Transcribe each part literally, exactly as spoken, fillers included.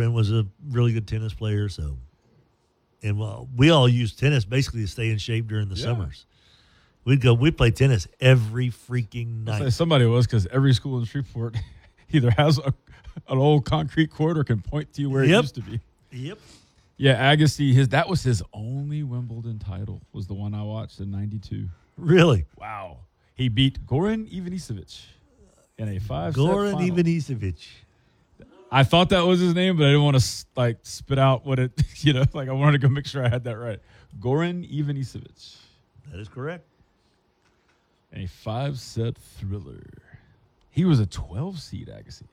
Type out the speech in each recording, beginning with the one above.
girlfriend was a really good tennis player, so and well, we all used tennis basically to stay in shape during the yeah. summers. We'd go, we'd play tennis every freaking night. I'll say somebody was because every school in Shreveport either has a, an old concrete court or can point to you where yep. it used to be. Yep. Yeah, Agassi, his that was his only Wimbledon title, was the one I watched in ninety-two. Really? Wow. He beat Goran Ivanisevic in a five-set Goran final. Ivanisevic. I thought that was his name, but I didn't want to like spit out what it, you know, like I wanted to go make sure I had that right. Goran Ivanisevic. That is correct. A five-set thriller. He was a twelve seed, Agassi.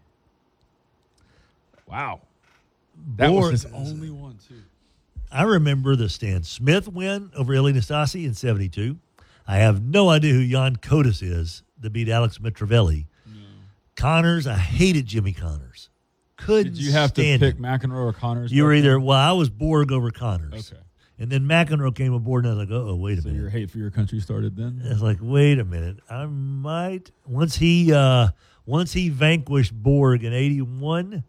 Wow. That Bor- was his only one, too. I remember the Stan Smith win over Ilie Nastase in seventy-two. I have no idea who Jan Kodas is that beat Alex Mitrovelli. No. Connors, I hated Jimmy Connors. Couldn't Did you have to stand pick him. McEnroe or Connors? You were either, well, I was Borg over Connors. Okay. And then McEnroe came aboard, and I was like, oh, wait a so minute. So your hate for your country started then? I was like, wait a minute. I might. Once he uh, once he vanquished Borg in eighty-one,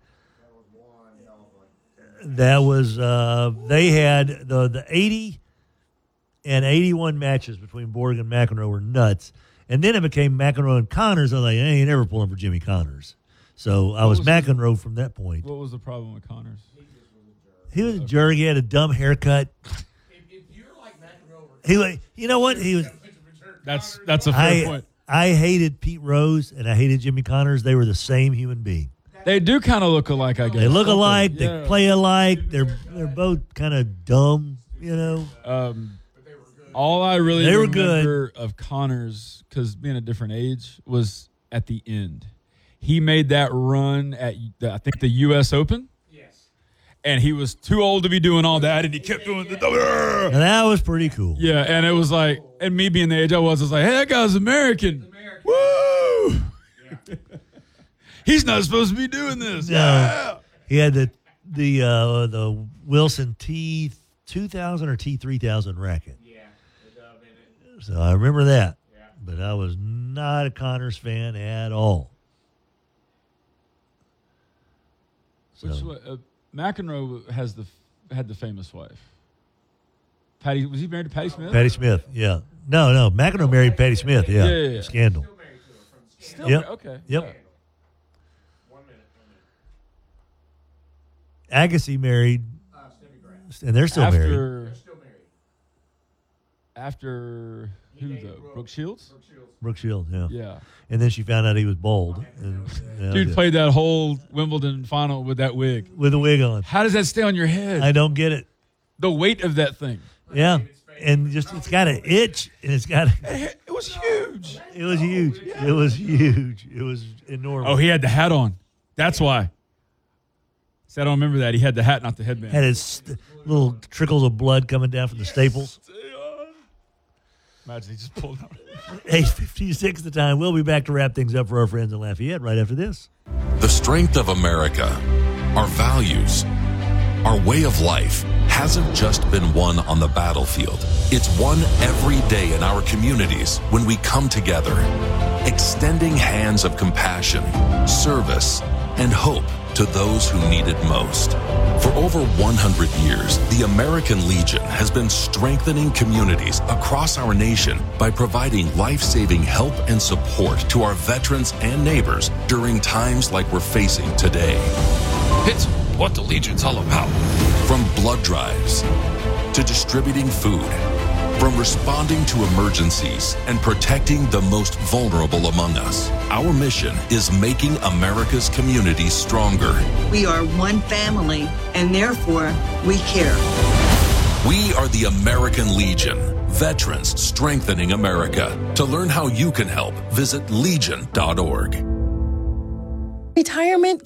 that was, uh, they had the, the eighty and eighty-one matches between Borg and McEnroe were nuts. And then it became McEnroe and Connors. I was like, I ain't never pulling for Jimmy Connors. So I was, was McEnroe from that point. What was the problem with Connors? He was a jerk. He had a dumb haircut. If, if you're like McEnroe, he was, you know what? He was. That's that's a fair I, point. I hated Pete Rose and I hated Jimmy Connors. They were the same human being. They do kind of look alike, I guess. They look alike. They, yeah. They play alike. They're they're both kind of dumb, you know. Um, all I really they were remember good. of Connors, because being a different age, was at the end. He made that run at the, I think the U S Open. And he was too old to be doing all that, and he kept doing the. And that was pretty cool. Yeah, and it was like, and me being the age I was, I was like, hey, that guy's American. American. Woo! Yeah. He's not supposed to be doing this. No, yeah. He had the the uh, the Wilson T two thousand or T three thousand racket. Yeah. So I remember that. Yeah. But I was not a Connors fan at all. So. Which, uh, McEnroe has the had the famous wife. Patty, was he married to Patty Smith? Patty Smith, yeah. No, no. McEnroe married Patty Smith, yeah. Yeah, yeah, yeah. Scandal. Still yep. Okay. Yep. Yeah. One minute. One minute. Agassi married, Uh, and they're still after, married. They're still married. After who though? Brooke, Brooke Shields. Brooke Shields. Brooke Shields, yeah. Yeah. And then she found out he was bald. And, yeah, Dude yeah. played that whole Wimbledon final with that wig. With a wig on. How does that stay on your head? I don't get it. The weight of that thing. Yeah. And just it's got an itch, and it's got a, It was huge. it was huge. It was huge. It was enormous. Oh, he had the hat on. That's why. See, I don't remember that. He had the hat, not the headband. Had his st- little trickles of blood coming down from the staples. Imagine he just pulled out. eight fifty-six the time. We'll be back to wrap things up for our friends in Lafayette right after this. The strength of America, our values, our way of life hasn't just been won on the battlefield. It's won every day in our communities when we come together, extending hands of compassion, service, and hope to those who need it most. For over one hundred years, the American Legion has been strengthening communities across our nation by providing life-saving help and support to our veterans and neighbors during times like we're facing today. It's what the Legion's all about. From blood drives to distributing food, from responding to emergencies and protecting the most vulnerable among us. Our mission is making America's communities stronger. We are one family, and therefore we care. We are the American Legion, veterans strengthening America. To learn how you can help, visit legion dot org. Retirement